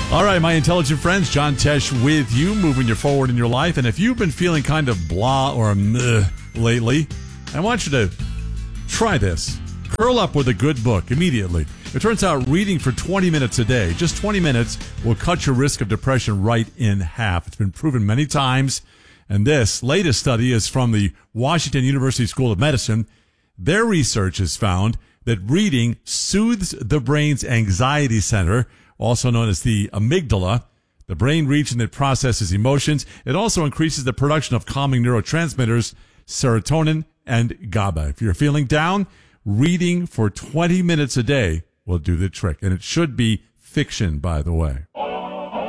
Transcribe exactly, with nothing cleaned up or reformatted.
All right, my intelligent friends, John Tesh with you, moving you forward in your life. And if you've been feeling kind of blah or meh lately, I want you to try this. Curl up with a good book immediately. It turns out reading for twenty minutes a day, just twenty minutes, will cut your risk of depression right in half. It's been proven many times. And this latest study is from the Washington University School of Medicine. Their research has found that reading soothes the brain's anxiety center, also known as the amygdala, the brain region that processes emotions. It also increases the production of calming neurotransmitters, serotonin and GABA. If you're feeling down, reading for twenty minutes a day will do the trick. And it should be fiction, by the way.